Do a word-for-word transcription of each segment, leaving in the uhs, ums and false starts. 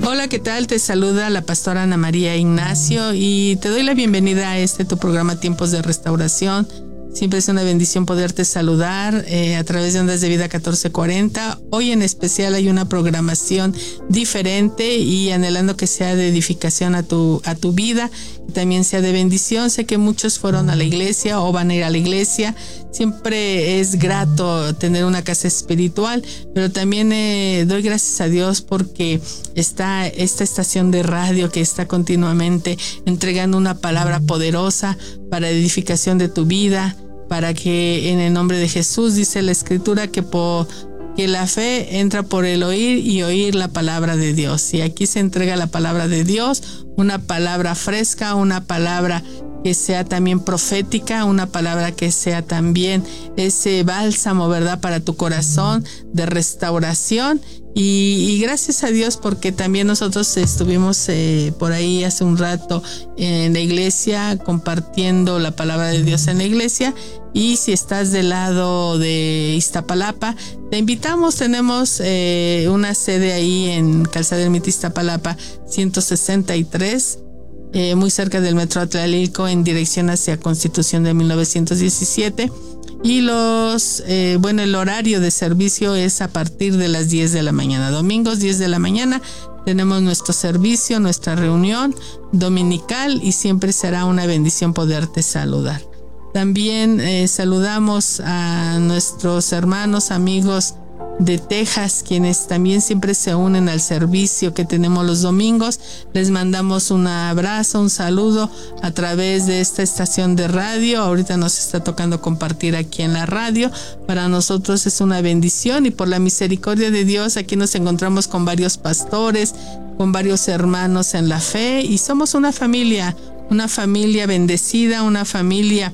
Hola, ¿qué tal? Te saluda la pastora Ana María Ignacio y te doy la bienvenida a este tu programa Tiempos de Restauración. Siempre es una bendición poderte saludar eh, a través de Ondas de Vida catorce cuarenta. Hoy en especial hay una programación diferente y anhelando que sea de edificación a tu, a tu vida, y también sea de bendición. Sé que muchos fueron a la iglesia o van a ir a la iglesia. Siempre es grato tener una casa espiritual, pero también eh, doy gracias a Dios porque está esta estación de radio que está continuamente entregando una palabra poderosa para edificación de tu vida, para que en el nombre de Jesús, dice la Escritura, que, por, que la fe entra por el oír y oír la palabra de Dios. Y aquí se entrega la palabra de Dios, una palabra fresca, una palabra que sea también profética, una palabra que sea también ese bálsamo, ¿verdad?, para tu corazón, de restauración. Y, y gracias a Dios porque también nosotros estuvimos eh, por ahí hace un rato en la iglesia compartiendo la palabra de Dios en la iglesia. Y si estás del lado de Iztapalapa, te invitamos, tenemos eh, una sede ahí en Calzada Ermita Iztapalapa ciento sesenta y tres, eh, muy cerca del Metro Atlálilco, en dirección hacia Constitución de mil novecientos diecisiete. Y los, eh, bueno, el horario de servicio es a partir de las diez de la mañana. Domingos, diez de la mañana, tenemos nuestro servicio, nuestra reunión dominical y siempre será una bendición poderte saludar. También eh, saludamos a nuestros hermanos, amigos de Texas, quienes también siempre se unen al servicio que tenemos los domingos. Les mandamos un abrazo, un saludo a través de esta estación de radio. Ahorita nos está tocando compartir aquí en la radio. Para nosotros es una bendición y por la misericordia de Dios aquí nos encontramos con varios pastores, con varios hermanos en la fe y somos una familia, una familia bendecida, una familia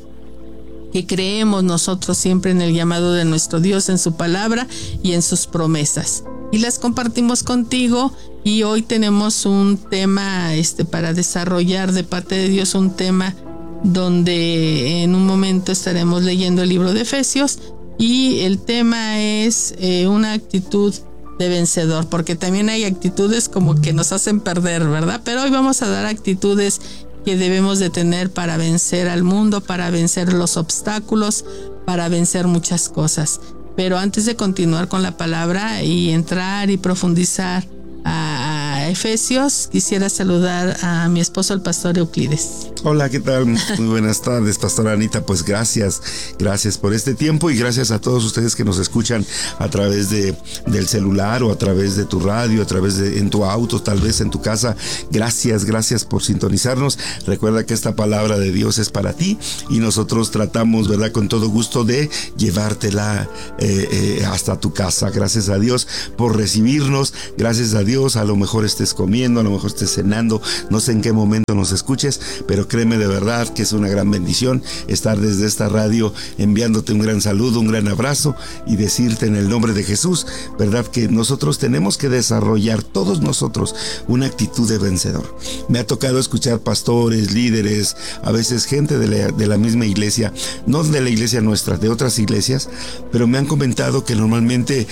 que creemos nosotros siempre en el llamado de nuestro Dios, en su palabra y en sus promesas. Y las compartimos contigo y hoy tenemos un tema este, para desarrollar de parte de Dios, un tema donde en un momento estaremos leyendo el libro de Efesios y el tema es eh, una actitud de vencedor, porque también hay actitudes como que nos hacen perder, ¿verdad? Pero hoy vamos a dar actitudes que debemos de tener para vencer al mundo, para vencer los obstáculos, para vencer muchas cosas. Pero antes de continuar con la palabra y entrar y profundizar a, a Efesios, quisiera saludar a mi esposo, el pastor Euclides. Hola, ¿qué tal? Muy buenas tardes, pastora Anita. Pues gracias, gracias por este tiempo y gracias a todos ustedes que nos escuchan a través de, del celular o a través de tu radio, a través de en tu auto, tal vez en tu casa. Gracias, gracias por sintonizarnos. Recuerda que esta palabra de Dios es para ti y nosotros tratamos, ¿verdad?, con todo gusto de llevártela eh, eh, hasta tu casa. Gracias a Dios por recibirnos. Gracias a Dios, a lo mejor estés comiendo, a lo mejor estés cenando, no sé en qué momento nos escuches, pero créeme de verdad que es una gran bendición estar desde esta radio enviándote un gran saludo, un gran abrazo y decirte en el nombre de Jesús, verdad, que nosotros tenemos que desarrollar, todos nosotros, una actitud de vencedor. Me ha tocado escuchar pastores, líderes, a veces gente de la, de la misma iglesia, no de la iglesia nuestra, de otras iglesias, pero me han comentado que normalmente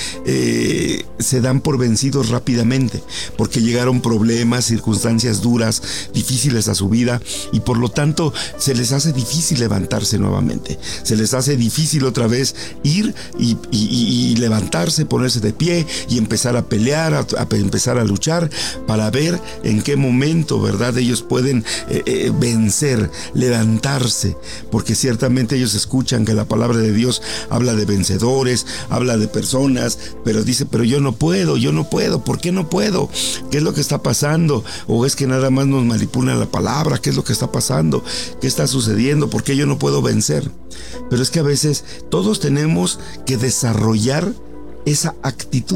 eh, se dan por vencidos rápidamente, porque llegaron problemas, circunstancias duras, difíciles a su vida y por lo tanto se les hace difícil levantarse nuevamente, se les hace difícil otra vez ir y, y, y levantarse, ponerse de pie y empezar a pelear, a, a empezar a luchar para ver en qué momento, ¿verdad?, ellos pueden eh, eh, vencer, levantarse, porque ciertamente ellos escuchan que la palabra de Dios habla de vencedores, habla de personas, pero dice, pero yo no puedo, yo no puedo, ¿por qué no puedo? ¿Qué es lo que está pasando? ¿O es que nada más nos manipulan la palabra? ¿Qué es lo que está pasando? ¿Qué está sucediendo? ¿Por qué yo no puedo vencer? Pero es que a veces todos tenemos que desarrollar esa actitud,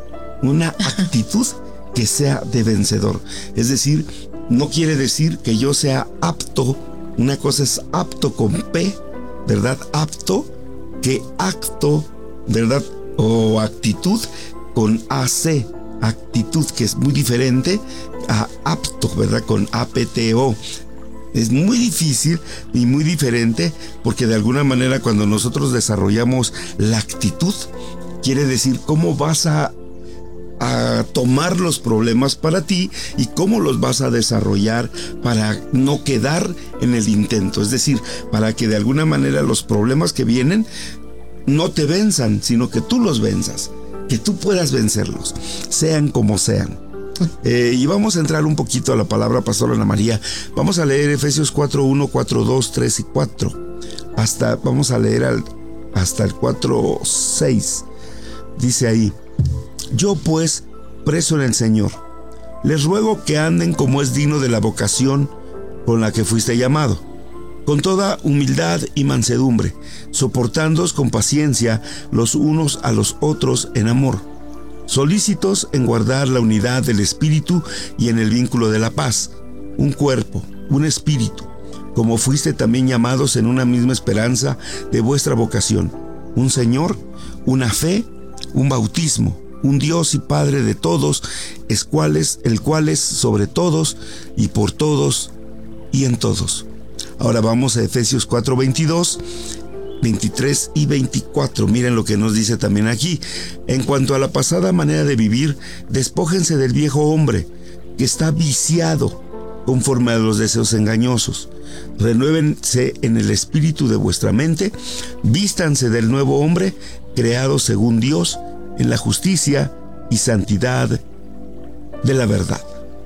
una actitud que sea de vencedor. Es decir, no quiere decir que yo sea apto, una cosa es apto con P, ¿verdad? Apto, que acto, ¿verdad? O actitud con A C, actitud, que es muy diferente a apto, ¿verdad? Con A P T O. Es muy difícil y muy diferente porque de alguna manera cuando nosotros desarrollamos la actitud, quiere decir cómo vas a a tomar los problemas para ti y cómo los vas a desarrollar para no quedar en el intento. Es decir, para que de alguna manera los problemas que vienen no te venzan, sino que tú los venzas, que tú puedas vencerlos, sean como sean. Eh, y vamos a entrar un poquito a la palabra, Pastora Ana María. Vamos a leer Efesios cuatro uno, cuatro dos, tres y cuatro. Hasta, vamos a leer al, hasta el cuatro seis. Dice ahí: yo pues, preso en el Señor, les ruego que anden como es digno de la vocación con la que fuiste llamado, con toda humildad y mansedumbre, soportándoos con paciencia los unos a los otros en amor, solícitos en guardar la unidad del Espíritu y en el vínculo de la paz, un cuerpo, un espíritu, como fuiste también llamados en una misma esperanza de vuestra vocación, un Señor, una fe, un bautismo, un Dios y Padre de todos, es cuales, el cual es sobre todos y por todos y en todos. Ahora vamos a Efesios cuatro veintidós, veintitrés y veinticuatro. Miren lo que nos dice también aquí. En cuanto a la pasada manera de vivir, despójense del viejo hombre, que está viciado conforme a los deseos engañosos. Renuévense en el espíritu de vuestra mente, vístanse del nuevo hombre, creado según Dios, en la justicia y santidad de la verdad.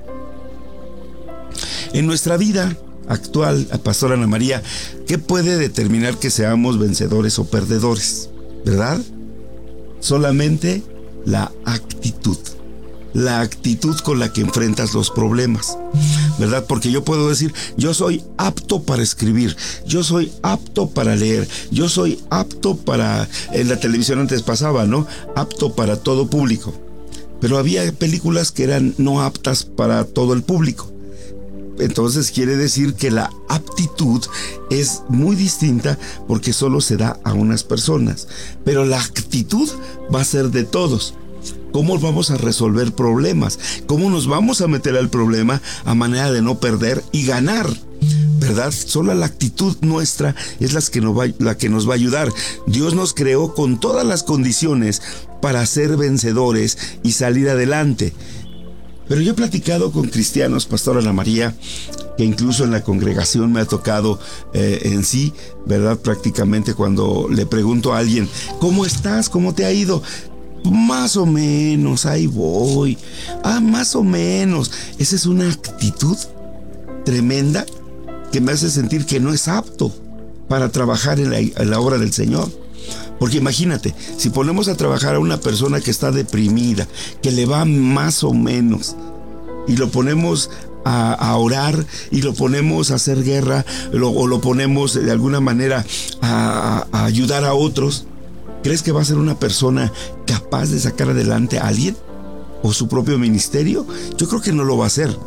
En nuestra vida actual, Pastora Ana María, ¿qué puede determinar que seamos vencedores o perdedores? ¿Verdad? Solamente la actitud. La actitud con la que enfrentas los problemas, ¿verdad? Porque yo puedo decir, yo soy apto para escribir, yo soy apto para leer, yo soy apto para, en la televisión antes pasaba, ¿no? Apto para todo público. Pero había películas que eran no aptas para todo el público. Entonces quiere decir que la aptitud es muy distinta porque solo se da a unas personas. Pero la actitud va a ser de todos. ¿Cómo vamos a resolver problemas? ¿Cómo nos vamos a meter al problema a manera de no perder y ganar? ¿Verdad? Solo la actitud nuestra es la que nos va, la que nos va a ayudar. Dios nos creó con todas las condiciones para ser vencedores y salir adelante. Pero yo he platicado con cristianos, Pastora Ana María, que incluso en la congregación me ha tocado eh, en sí, ¿verdad? Prácticamente cuando le pregunto a alguien, ¿cómo estás? ¿Cómo te ha ido? Más o menos, ahí voy. Ah, más o menos. Esa es una actitud tremenda que me hace sentir que no es apto para trabajar en la, en la obra del Señor. Porque imagínate, si ponemos a trabajar a una persona que está deprimida, que le va más o menos, y lo ponemos a, a orar, y lo ponemos a hacer guerra, lo, o lo ponemos de alguna manera a, a ayudar a otros, ¿crees que va a ser una persona capaz de sacar adelante a alguien? ¿O su propio ministerio? Yo creo que no lo va a hacer.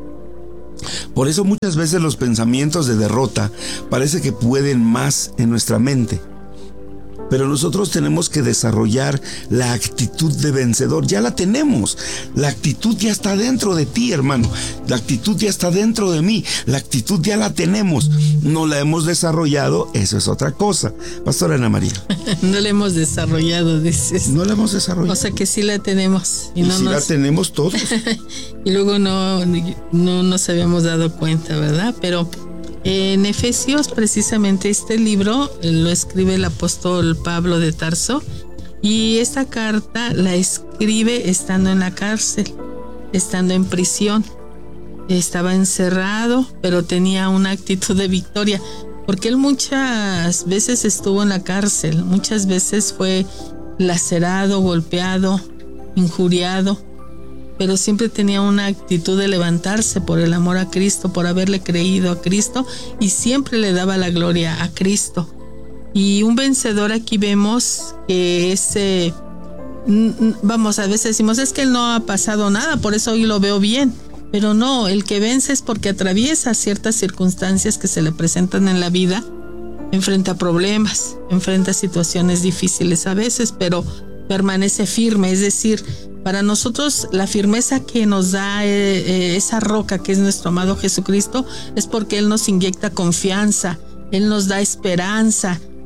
Por eso muchas veces los pensamientos de derrota parece que pueden más en nuestra mente. Pero nosotros tenemos que desarrollar la actitud de vencedor. Ya la tenemos. La actitud ya está dentro de ti, hermano. La actitud ya está dentro de mí. La actitud ya la tenemos. No la hemos desarrollado. Eso es otra cosa. Pastora Ana María. No la hemos desarrollado, dices. No la hemos desarrollado. O sea que sí la tenemos. Y, y no sí nos... la tenemos todos. Y luego no, no nos habíamos dado cuenta, ¿verdad? Pero... en Efesios, precisamente este libro lo escribe el apóstol Pablo de Tarso, y esta carta la escribe estando en la cárcel, estando en prisión. Estaba encerrado, pero tenía una actitud de victoria, porque él muchas veces estuvo en la cárcel, muchas veces fue lacerado, golpeado, injuriado, pero siempre tenía una actitud de levantarse por el amor a Cristo, por haberle creído a Cristo, y siempre le daba la gloria a Cristo. Y un vencedor, aquí vemos que ese, vamos, a veces decimos, es que él no ha pasado nada, por eso hoy lo veo bien. Pero no, el que vence es porque atraviesa ciertas circunstancias que se le presentan en la vida, enfrenta problemas, enfrenta situaciones difíciles a veces, pero permanece firme. Es decir, para nosotros la firmeza que nos da eh, eh, esa roca que es nuestro amado Jesucristo es porque Él nos inyecta confianza, Él nos da esperanza,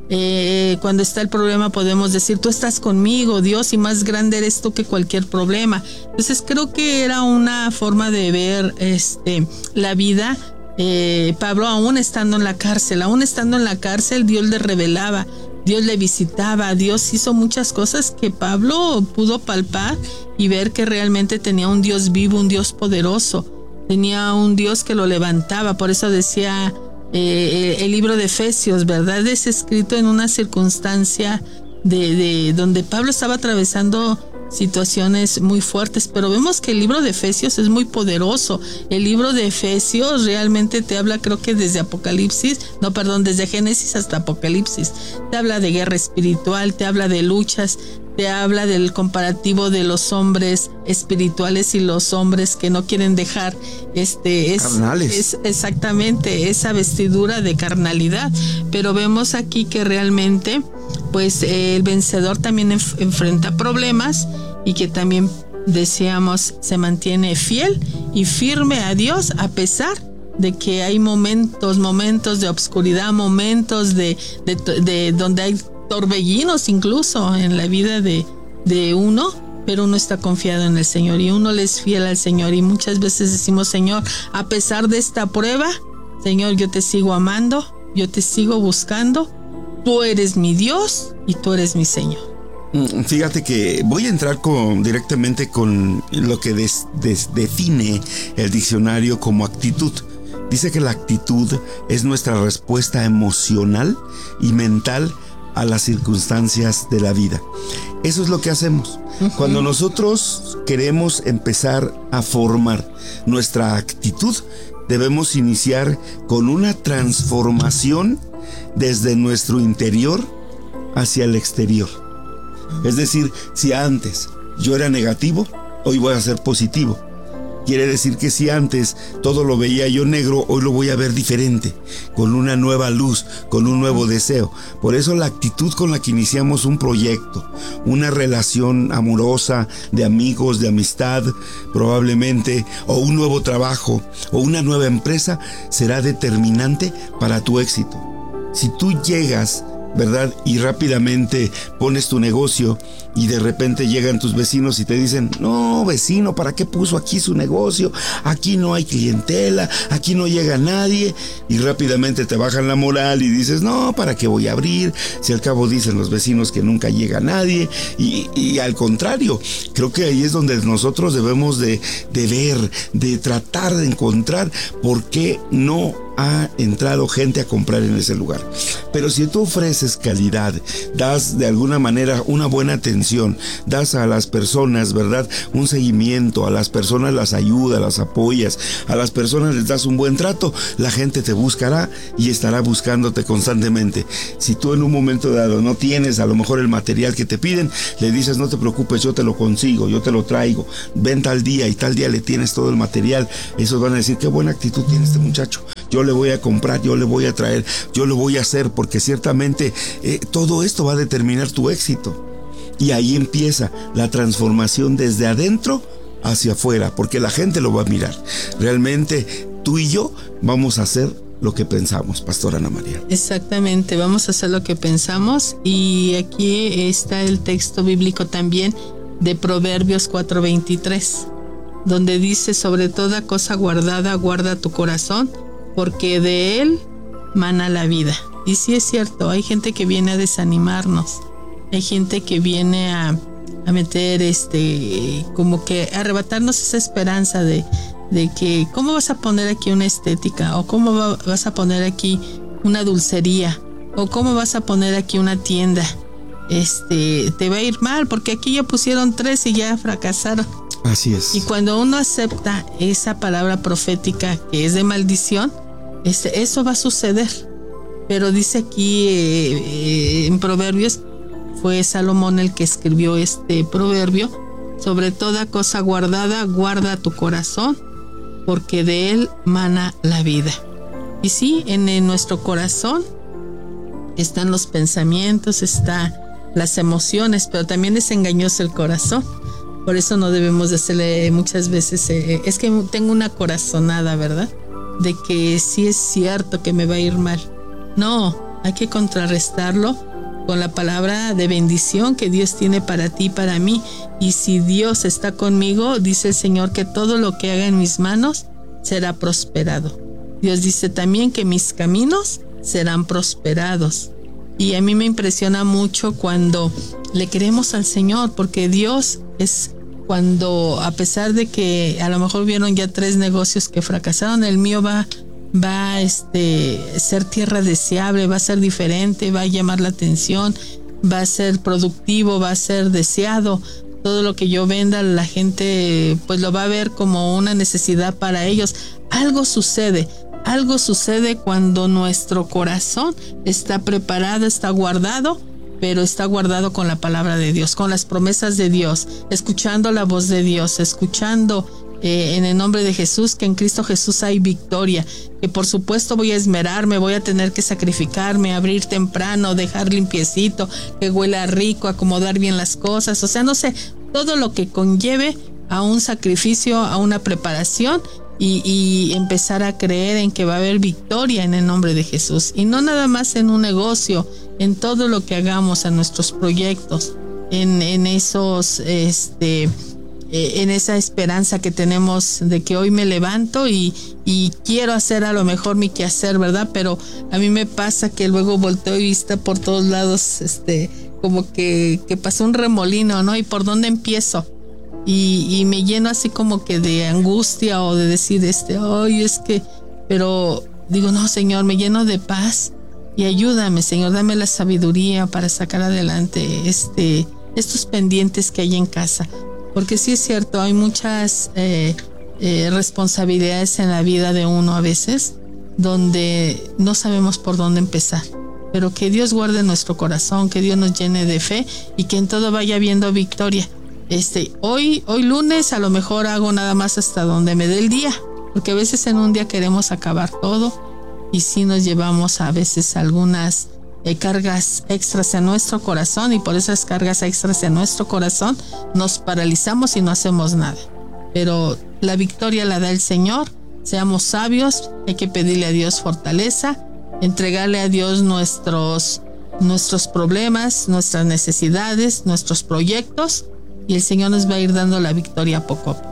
Eh, cuando está el problema podemos decir, tú estás conmigo, Dios, y más grande eres tú que cualquier problema. Entonces creo que era una forma de ver este, la vida. Eh, Pablo, aún estando en la cárcel, aún estando en la cárcel, Dios le revelaba, Dios le visitaba, Dios hizo muchas cosas que Pablo pudo palpar y ver que realmente tenía un Dios vivo, un Dios poderoso, tenía un Dios que lo levantaba. Por eso decía eh, el libro de Efesios, ¿verdad? Es escrito en una circunstancia de, de donde Pablo estaba atravesando situaciones muy fuertes, pero vemos que el libro de Efesios es muy poderoso. El libro de Efesios realmente te habla, creo que desde Apocalipsis, no, perdón, desde Génesis hasta Apocalipsis. Te habla de guerra espiritual, te habla de luchas, te habla del comparativo de los hombres espirituales y los hombres que no quieren dejar este es, carnales. Es exactamente esa vestidura de carnalidad. Pero vemos aquí que realmente pues eh, el vencedor también enf- enfrenta problemas y que también, decíamos, se mantiene fiel y firme a Dios a pesar de que hay momentos, momentos de obscuridad, momentos de, de, de donde hay torbellinos incluso en la vida de, de uno, pero uno está confiado en el Señor y uno le es fiel al Señor. Y muchas veces decimos, Señor, a pesar de esta prueba, Señor, yo te sigo amando, yo te sigo buscando, tú eres mi Dios y tú eres mi Señor. Fíjate que voy a entrar con, directamente con lo que des, des, define el diccionario como actitud. Dice que la actitud es nuestra respuesta emocional y mental a las circunstancias de la vida. Eso es lo que hacemos. Uh-huh. Cuando nosotros queremos empezar a formar nuestra actitud, debemos iniciar con una transformación desde nuestro interior hacia el exterior. Es decir, si antes yo era negativo, hoy voy a ser positivo. Quiere decir que si antes todo lo veía yo negro, hoy lo voy a ver diferente, con una nueva luz, con un nuevo deseo. Por eso la actitud con la que iniciamos un proyecto, una relación amorosa, de amigos, de amistad, probablemente, o un nuevo trabajo, o una nueva empresa, será determinante para tu éxito. Si tú llegas, ¿verdad?, y rápidamente pones tu negocio y de repente llegan tus vecinos y te dicen, no, vecino, ¿para qué puso aquí su negocio? Aquí no hay clientela, aquí no llega nadie. Y rápidamente te bajan la moral y dices, no, ¿para qué voy a abrir? Si al cabo dicen los vecinos que nunca llega nadie. Y, y al contrario, creo que ahí es donde nosotros debemos de, de ver, de tratar de encontrar por qué no ha entrado gente a comprar en ese lugar. Pero si tú ofreces calidad, das de alguna manera una buena atención, das a las personas, ¿verdad?, un seguimiento, a las personas las ayudas, las apoyas, a las personas les das un buen trato, la gente te buscará y estará buscándote constantemente. Si tú en un momento dado no tienes a lo mejor el material que te piden, le dices, no te preocupes, yo te lo consigo, yo te lo traigo, ven tal día y tal día le tienes todo el material. Esos van a decir, qué buena actitud tiene este muchacho, yo le voy a comprar, yo le voy a traer, yo lo voy a hacer, porque ciertamente eh, todo esto va a determinar tu éxito. Y ahí empieza la transformación desde adentro hacia afuera, porque la gente lo va a mirar. Realmente tú y yo vamos a hacer lo que pensamos, Pastora Ana María. Exactamente, vamos a hacer lo que pensamos. Y aquí está el texto bíblico también de Proverbios cuatro veintitrés, donde dice, sobre toda cosa guardada, guarda tu corazón, porque de él mana la vida. Y sí es cierto, hay gente que viene a desanimarnos, hay gente que viene a, a meter este, como que arrebatarnos esa esperanza de, de que, ¿cómo vas a poner aquí una estética? O ¿cómo va, vas a poner aquí una dulcería? O ¿cómo vas a poner aquí una tienda? Este, te va a ir mal, porque aquí ya pusieron tres y ya fracasaron. Así es. Y cuando uno acepta esa palabra profética que es de maldición, este, eso va a suceder. Pero dice aquí eh, eh, en Proverbios, fue Salomón el que escribió este proverbio, sobre toda cosa guardada, guarda tu corazón, porque de él mana la vida. Y sí, en, en nuestro corazón están los pensamientos, están las emociones, pero también es engañoso el corazón. Por eso no debemos de hacerle muchas veces, eh, es que tengo una corazonada, ¿verdad?, de que sí es cierto que me va a ir mal. No, hay que contrarrestarlo con la palabra de bendición que Dios tiene para ti y para mí. Y si Dios está conmigo, dice el Señor que todo lo que haga en mis manos será prosperado. Dios dice también que mis caminos serán prosperados. Y a mí me impresiona mucho cuando le creemos al Señor, porque Dios es cuando, a pesar de que a lo mejor vieron ya tres negocios que fracasaron, el mío va va a este, ser tierra deseable, va a ser diferente, va a llamar la atención, va a ser productivo, va a ser deseado. Todo lo que yo venda, la gente pues lo va a ver como una necesidad para ellos. Algo sucede, algo sucede cuando nuestro corazón está preparado, está guardado, pero está guardado con la palabra de Dios, con las promesas de Dios, escuchando la voz de Dios, escuchando Eh, en el nombre de Jesús, que en Cristo Jesús hay victoria, que por supuesto voy a esmerarme, voy a tener que sacrificarme, abrir temprano, dejar limpiecito, que huela rico, acomodar bien las cosas, o sea, no sé, todo lo que conlleve a un sacrificio, a una preparación y, y empezar a creer en que va a haber victoria en el nombre de Jesús, y no nada más en un negocio, en todo lo que hagamos, en nuestros proyectos, en, en esos, este... en esa esperanza que tenemos de que hoy me levanto y, y quiero hacer a lo mejor mi quehacer, ¿verdad? Pero a mí me pasa que luego volteo y vista por todos lados, este, como que, que pasó un remolino, ¿no? ¿Y por dónde empiezo? Y, y me lleno así como que de angustia o de decir, este, ay, es que, pero digo, no, Señor, me lleno de paz y ayúdame, Señor, dame la sabiduría para sacar adelante este, estos pendientes que hay en casa. Porque sí es cierto, hay muchas eh, eh, responsabilidades en la vida de uno a veces, donde no sabemos por dónde empezar. Pero que Dios guarde nuestro corazón, que Dios nos llene de fe y que en todo vaya viendo victoria. Este, hoy, hoy lunes a lo mejor hago nada más hasta donde me dé el día, porque a veces en un día queremos acabar todo y sí nos llevamos a veces algunas Eh, cargas extras en nuestro corazón, y por esas cargas extras en nuestro corazón nos paralizamos y no hacemos nada. Pero la victoria la da el Señor. Seamos sabios, hay que pedirle a Dios fortaleza, entregarle a Dios nuestros, nuestros problemas, nuestras necesidades, nuestros proyectos, y el Señor nos va a ir dando la victoria poco a poco.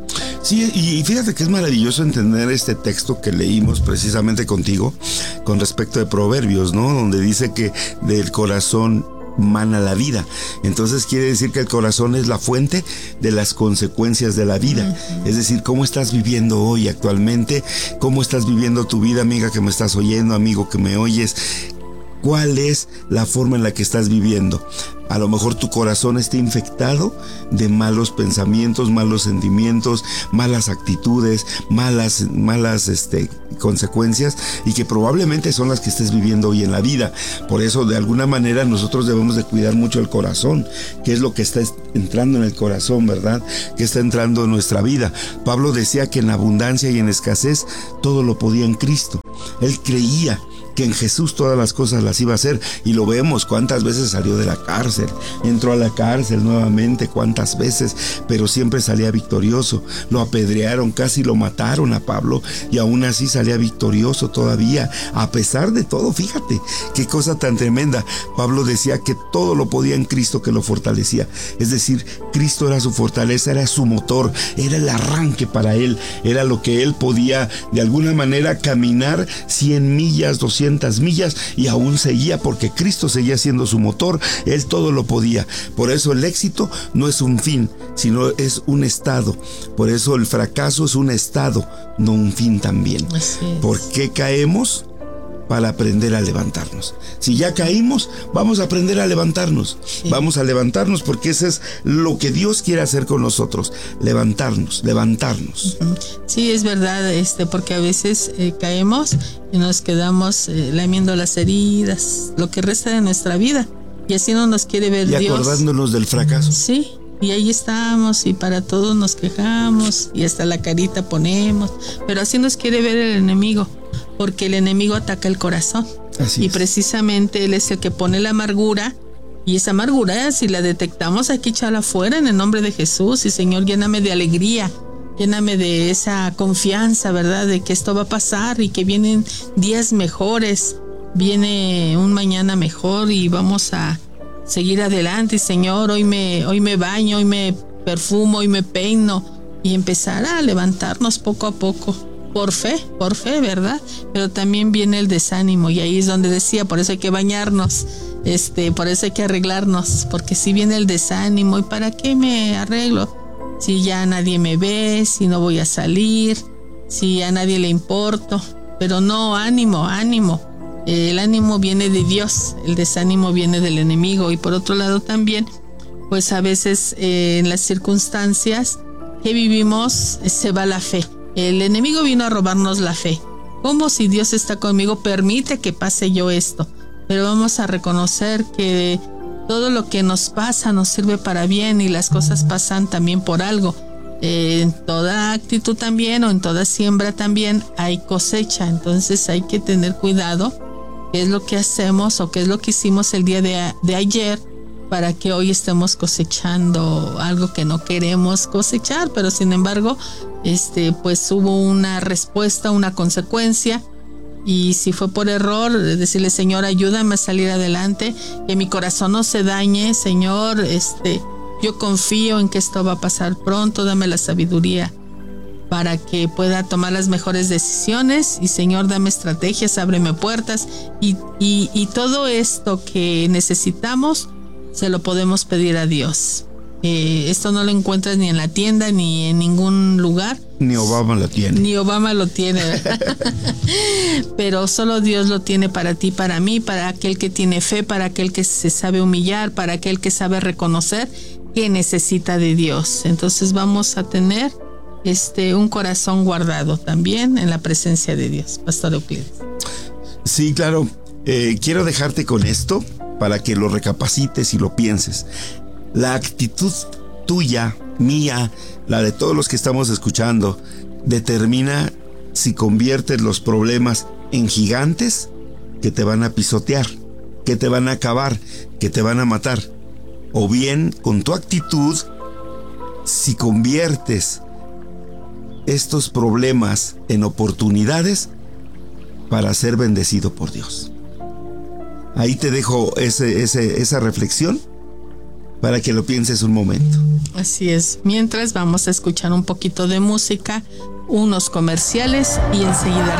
Sí, y fíjate que es maravilloso entender este texto que leímos precisamente contigo con respecto de Proverbios, ¿no? Donde dice que del corazón mana la vida. Entonces quiere decir que el corazón es la fuente de las consecuencias de la vida. Uh-huh. Es decir, cómo estás viviendo hoy actualmente, cómo estás viviendo tu vida, amiga que me estás oyendo, amigo que me oyes. ¿Cuál es la forma en la que estás viviendo? A lo mejor tu corazón está infectado de malos pensamientos, malos sentimientos, malas actitudes, malas, malas este, consecuencias, y que probablemente son las que estés viviendo hoy en la vida. Por eso, de alguna manera, nosotros debemos de cuidar mucho el corazón, que es lo que está entrando en el corazón, ¿verdad? Que está entrando en nuestra vida. Pablo decía que en abundancia y en escasez todo lo podía en Cristo. Él creía que en Jesús todas las cosas las iba a hacer, y lo vemos cuántas veces salió de la cárcel, entró a la cárcel nuevamente, cuántas veces, pero siempre salía victorioso. Lo apedrearon, casi lo mataron a Pablo, y aún así salía victorioso todavía, a pesar de todo. Fíjate, qué cosa tan tremenda. Pablo decía que todo lo podía en Cristo que lo fortalecía, es decir, Cristo era su fortaleza, era su motor, era el arranque para él, era lo que él podía de alguna manera caminar cien millas, doscientas millas, y aún seguía, porque Cristo seguía siendo su motor. Él todo lo podía. Por eso el éxito no es un fin, sino es un estado. Por eso el fracaso es un estado, no un fin también. ¿Por qué caemos? Para aprender a levantarnos. Si ya caímos, vamos a aprender a levantarnos. Sí. Vamos a levantarnos, porque eso es lo que Dios quiere hacer con nosotros. Levantarnos, levantarnos. Sí, es verdad, este, porque a veces eh, caemos y nos quedamos eh, lamiendo las heridas, lo que resta de nuestra vida. Y así no nos quiere ver Dios. Y acordándonos del fracaso. Sí. Y ahí estamos, y para todos nos quejamos, y hasta la carita ponemos. Pero así nos quiere ver el enemigo, porque el enemigo ataca el corazón. Así y es. Precisamente él es el que pone la amargura, y esa amargura, si la detectamos, hay que echarla fuera en el nombre de Jesús. Y Señor, lléname de alegría, lléname de esa confianza, ¿verdad? De que esto va a pasar y que vienen días mejores. viene un mañana mejor y vamos a seguir adelante. Señor, hoy me, hoy me baño, hoy me perfumo, hoy me peino, y empezar a levantarnos poco a poco, por fe, por fe, ¿verdad? Pero también viene el desánimo, y ahí es donde decía, por eso hay que bañarnos, este, por eso hay que arreglarnos, porque si viene el desánimo, ¿y para qué me arreglo? Si ya nadie me ve, si no voy a salir, si a nadie le importo. Pero no, ánimo, ánimo. El ánimo viene de Dios, el desánimo viene del enemigo. Y por otro lado también, pues a veces eh, en las circunstancias que vivimos eh, se va la fe. El enemigo vino a robarnos la fe. ¿Cómo? Si Dios está conmigo, permite que pase yo esto. Pero vamos a reconocer que todo lo que nos pasa nos sirve para bien, y las cosas pasan también por algo. Eh, en toda actitud también, o en toda siembra también, hay cosecha. Entonces hay que tener cuidado qué es lo que hacemos o qué es lo que hicimos el día de, de ayer, para que hoy estemos cosechando algo que no queremos cosechar. Pero sin embargo, este, pues hubo una respuesta, una consecuencia. Y si fue por error, decirle, Señor, ayúdame a salir adelante, que mi corazón no se dañe, Señor, este, yo confío en que esto va a pasar pronto, dame la sabiduría para que pueda tomar las mejores decisiones, y Señor, dame estrategias, ábreme puertas, y, y, y todo esto que necesitamos se lo podemos pedir a Dios. Eh, esto no lo encuentras ni en la tienda ni en ningún lugar. Ni Obama lo tiene. Ni Obama lo tiene. Pero solo Dios lo tiene para ti, para mí, para aquel que tiene fe, para aquel que se sabe humillar, para aquel que sabe reconocer que necesita de Dios. Entonces vamos a tener este un corazón guardado también en la presencia de Dios. Pastor Euclides. Sí, claro. Eh, quiero dejarte con esto para que lo recapacites y lo pienses. La actitud tuya, mía, la de todos los que estamos escuchando, determina si conviertes los problemas en gigantes que te van a pisotear, que te van a acabar, que te van a matar. O bien, con tu actitud, si conviertes estos problemas en oportunidades para ser bendecido por Dios. Ahí te dejo ese, ese, esa reflexión para que lo pienses un momento. Así es. Mientras, vamos a escuchar un poquito de música, unos comerciales, y enseguida